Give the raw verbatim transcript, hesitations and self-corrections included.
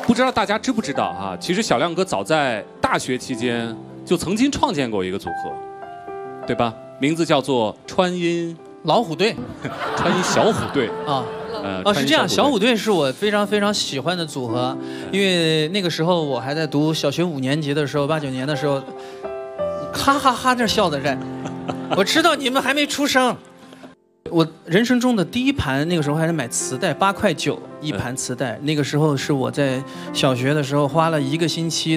不知道大家知不知道哈、啊？其实小亮哥早在大学期间就曾经创建过一个组合，对吧？名字叫做川音老虎队， 川音小虎队啊。 呃， 哦，是这样，小虎队是我非常非常喜欢的组合，因为那个时候我还在读小学五年级的时候，八九年的时候，哈哈哈这笑的在，我知道你们还没出生。我人生中的第一盘，那个时候还是买磁带，八块九一盘磁带。那个时候是我在小学的时候花了一个星期